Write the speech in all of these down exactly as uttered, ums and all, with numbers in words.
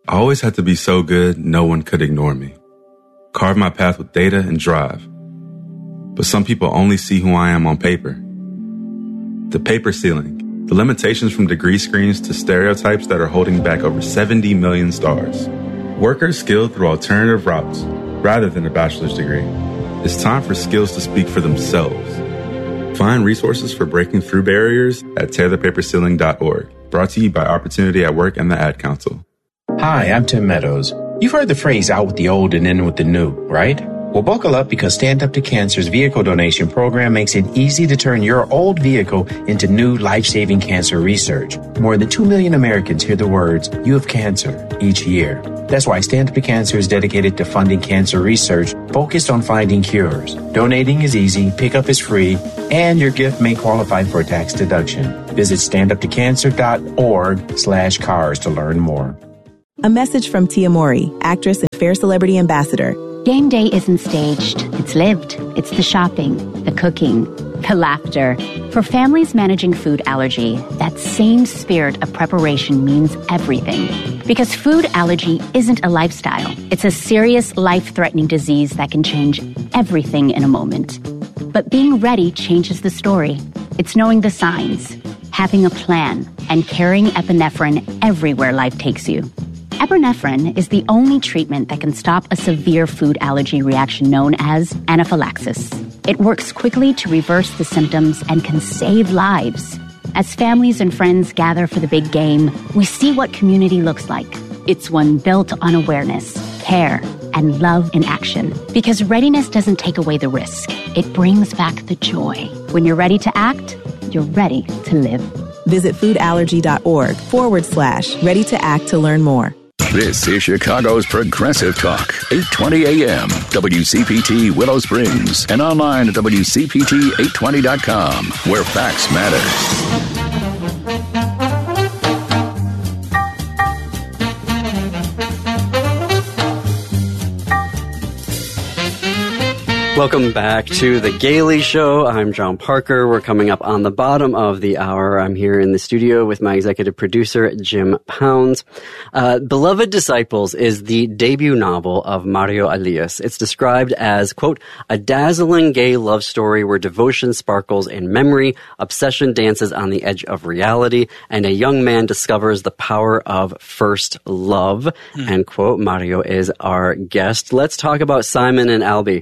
I always had to be so good, no one could ignore me. Carve my path with data and drive. But some people only see who I am on paper. The paper ceiling, the limitations from degree screens to stereotypes that are holding back over seventy million stars. Workers skilled through alternative routes rather than a bachelor's degree. It's time for skills to speak for themselves. Find resources for breaking through barriers at tear the paper ceiling dot org. Brought to you by Opportunity at Work and the Ad Council. Hi, I'm Tim Meadows. You've heard the phrase out with the old and in with the new, right? Well, buckle up because Stand Up to Cancer's vehicle donation program makes it easy to turn your old vehicle into new life-saving cancer research. More than two million Americans hear the words, "You have cancer," each year. That's why Stand Up to Cancer is dedicated to funding cancer research focused on finding cures. Donating is easy, pickup is free, and your gift may qualify for a tax deduction. Visit stand up to cancer dot org slash cars to learn more. A message from Tia Mori, actress and Fair Celebrity Ambassador. Game day isn't staged. It's lived. It's the shopping, the cooking, the laughter. For families managing food allergy, that same spirit of preparation means everything. Because food allergy isn't a lifestyle. It's a serious, life-threatening disease that can change everything in a moment. But being ready changes the story. It's knowing the signs, having a plan, and carrying epinephrine everywhere life takes you. Epinephrine is the only treatment that can stop a severe food allergy reaction known as anaphylaxis. It works quickly to reverse the symptoms and can save lives. As families and friends gather for the big game, we see what community looks like. It's one built on awareness, care, and love in action. Because readiness doesn't take away the risk. It brings back the joy. When you're ready to act, you're ready to live. Visit foodallergy.org forward slash ready to act to learn more. This is Chicago's Progressive Talk, eight twenty A M, W C P T Willow Springs, and online at W C P T eight twenty dot com, where facts matter. Welcome back to The Gailey Show. I'm John Parker. We're coming up on the bottom of the hour. I'm here in the studio with my executive producer, Jim Pounds. Uh, Beloved Disciples is the debut novel of Mario Elias. It's described as, quote, a dazzling gay love story where devotion sparkles in memory, obsession dances on the edge of reality, and a young man discovers the power of first love, mm. end quote. Mario is our guest. Let's talk about Simon and Albie.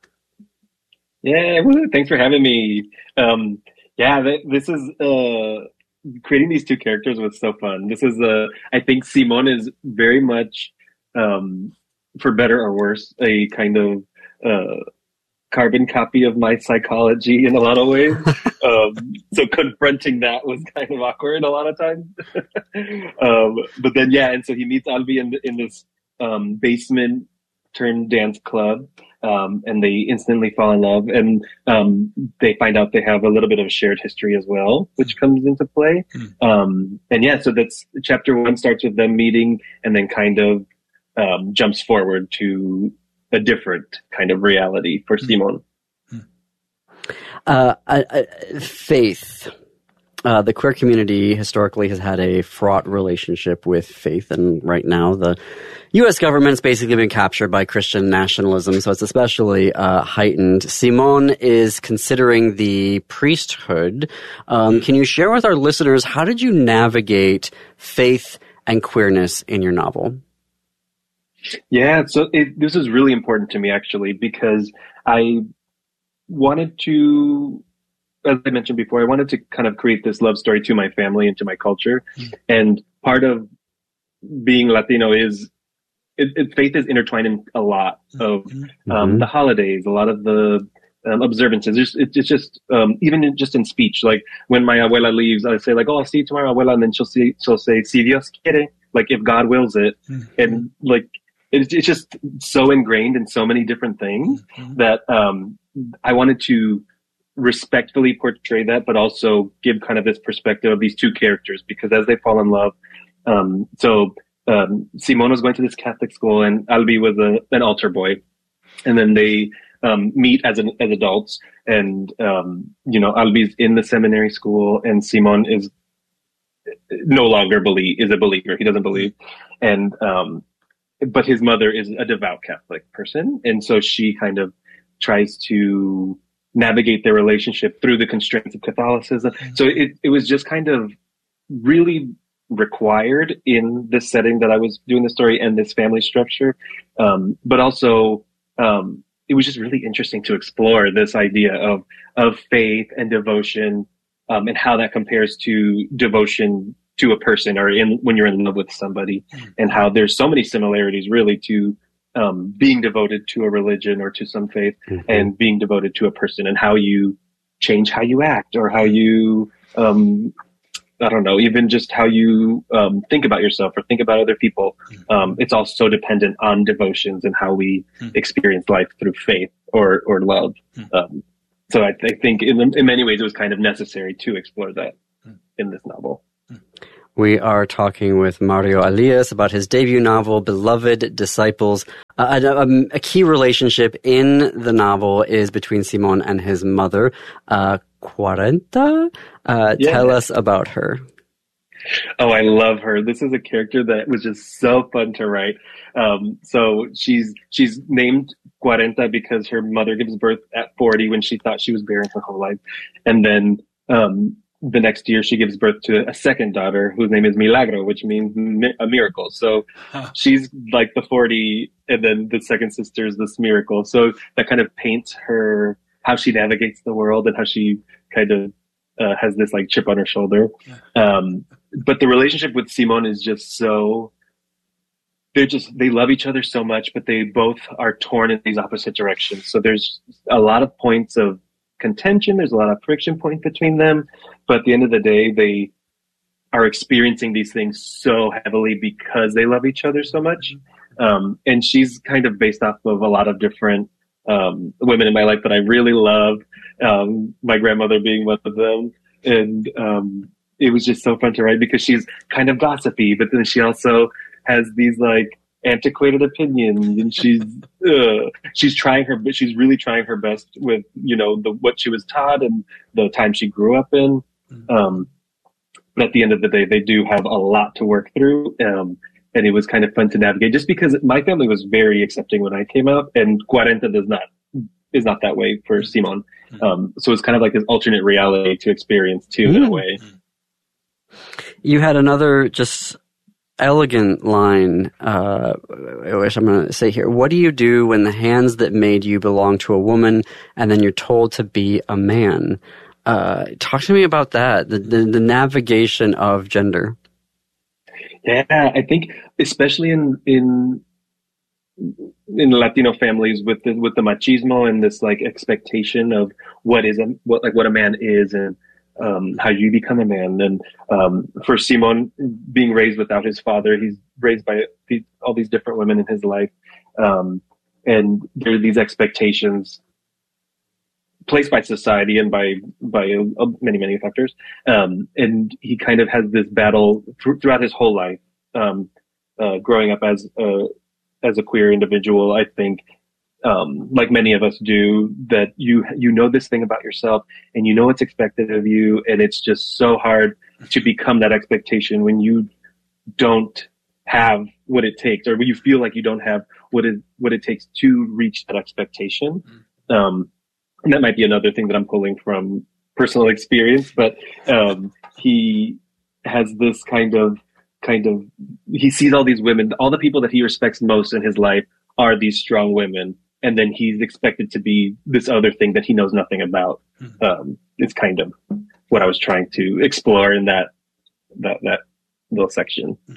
Yeah, thanks for having me. Um, yeah, this is uh, creating these two characters was so fun. This is, uh, I think, Simon is very much, um, for better or worse, a kind of uh, carbon copy of my psychology in a lot of ways. um, so confronting that was kind of awkward a lot of times. um, but then, yeah, and so he meets Albie in in this um, basement turned dance club. Um, and they instantly fall in love, and um, they find out they have a little bit of a shared history as well, which comes into play. Mm. Um, and yeah, so that's chapter one starts with them meeting, and then kind of um, jumps forward to a different kind of reality for mm. Simon. Mm. Uh, uh, faith. Uh, the queer community historically has had a fraught relationship with faith, and right now the U S government's basically been captured by Christian nationalism, so it's especially uh, heightened. Simon is considering the priesthood. Um, can you share with our listeners, how did you navigate faith and queerness in your novel? Yeah, so it, this is really important to me, actually, because I wanted to... as I mentioned before, I wanted to kind of create this love story to my family and to my culture. Mm. And part of being Latino is it, it, faith is intertwined in a lot of um, mm-hmm. the holidays, a lot of the um, observances. It's, it, it's just, um, even in, just in speech, like when my abuela leaves, I say like, oh, I'll see you tomorrow, abuela. And then she'll, see, she'll say, si Dios quiere, like if God wills it. Mm-hmm. And like, it's, it's just so ingrained in so many different things mm-hmm. that um, I wanted to respectfully portray that, but also give kind of this perspective of these two characters, because as they fall in love, um, so um, Simon was going to this Catholic school and Albie was a, an altar boy, and then they um, meet as an, as adults, and um, you know, Albie's in the seminary school and Simon is no longer believe is a believer. He doesn't believe, and um, but his mother is a devout Catholic person, and so she kind of tries to navigate their relationship through the constraints of Catholicism. Mm-hmm. So it it was just kind of really required in this setting that I was doing the story and this family structure, um, but also um, it was just really interesting to explore this idea of of faith and devotion. Um, and how that compares to devotion to a person or in when you're in love with somebody, mm-hmm. and how there's so many similarities really to um, being devoted to a religion or to some faith, mm-hmm. and being devoted to a person, and how you change how you act or how you, um, I don't know, even just how you um, think about yourself or think about other people. Mm-hmm. Um, it's all so dependent on devotions and how we mm-hmm. experience life through faith or, or love. Mm-hmm. Um, So I, th- I think in, in many ways it was kind of necessary to explore that in this novel. We are talking with Mario Alias about his debut novel, Beloved Disciples. Uh, a, a key relationship in the novel is between Simon and his mother, uh, Quarenta. Uh, yeah. Tell us about her. Oh, I love her. This is a character that was just so fun to write. Um, so she's she's named Quarenta because her mother gives birth at forty when she thought she was barren her whole life. And then um, the next year she gives birth to a second daughter whose name is Milagro, which means mi- a miracle. So huh. she's like the forty, and then the second sister is this miracle. So that kind of paints her, how she navigates the world and how she kind of uh, has this like chip on her shoulder. Um, but the relationship with Simon is just so, they're just, they love each other so much, but they both are torn in these opposite directions. So there's a lot of points of contention. There's a lot of friction points between them. But at the end of the day, they are experiencing these things so heavily because they love each other so much. Um, and she's kind of based off of a lot of different um, women in my life that I really love. Um, my grandmother being one of them. And um, it was just so fun to write because she's kind of gossipy, but then she also has these like antiquated opinions, and she's uh, she's trying her, but she's really trying her best with, you know, the what she was taught and the time she grew up in. Um, but at the end of the day, they do have a lot to work through, um, and it was kind of fun to navigate. Just because my family was very accepting when I came out, and Quarenta does not is not that way for Simon. Um, so it's kind of like this alternate reality to experience too, mm. in a way. You had another just elegant line, uh, which I'm going to say here. What do you do when the hands that made you belong to a woman and then you're told to be a man? Uh, talk to me about that, the, the, the navigation of gender. Yeah, I think especially in in in Latino families with the, with the machismo and this like expectation of what is a, what like what a man is and um, how you become a man. And um, for Simon, being raised without his father, he's raised by these, all these different women in his life, um, and there are these expectations placed by society and by by uh, many many factors, um, and he kind of has this battle th- throughout his whole life, um, uh, growing up as a as a queer individual. I think, um, like many of us do, that you you know this thing about yourself and you know what's expected of you, and it's just so hard to become that expectation when you don't have what it takes, or when you feel like you don't have what it what it takes to reach that expectation. Um, And that might be another thing that I'm pulling from personal experience, but um, he has this kind of, kind of, he sees all these women, all the people that he respects most in his life are these strong women, and then he's expected to be this other thing that he knows nothing about. Mm-hmm. Um, it's kind of what I was trying to explore in that that that little section. Mm-hmm.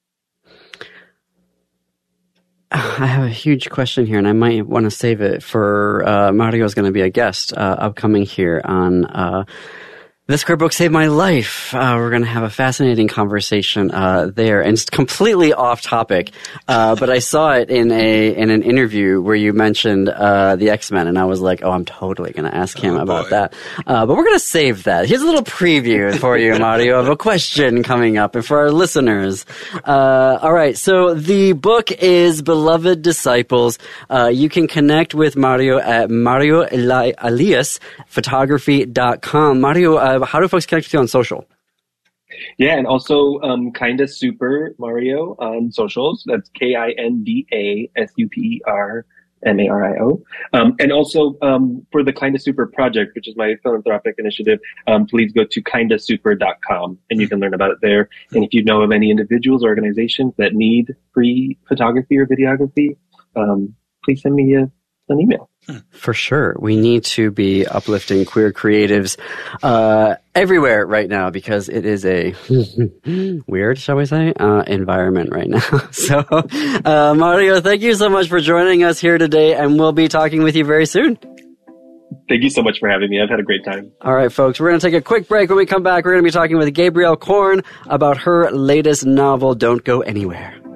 I have a huge question here, and I might want to save it for uh, Mario's going to be a guest uh, upcoming here on uh, This Queer Book Saved My Life. Uh, we're going to have a fascinating conversation uh, there, and it's completely off topic. Uh, but I saw it in a in an interview where you mentioned uh, the X-Men, and I was like, "Oh, I'm totally going to ask him oh, about that." Uh, but we're going to save that. Here's a little preview for you, Mario, of a question coming up, and for our listeners. Uh, all right, so the book is Beloved Disciples. Uh, you can connect with Mario at mario alias photography dot com. Mario. Uh, How do folks connect with you on social? Yeah, and also um, Kinda Super Mario on socials. That's K I N D A S U P E R M A R I O. Um, and also um, for the Kinda Super project, which is my philanthropic initiative, um, please go to kinda super dot com and you can learn about it there. And if you know of any individuals or organizations that need free photography or videography, um, please send me a, an email. For sure. We need to be uplifting queer creatives uh, everywhere right now because it is a weird, shall we say, uh, environment right now. So, uh, Mario, thank you so much for joining us here today, and we'll be talking with you very soon. Thank you so much for having me. I've had a great time. All right, folks, we're going to take a quick break. When we come back, we're going to be talking with Gabrielle Korn about her latest novel, Don't Go Anywhere.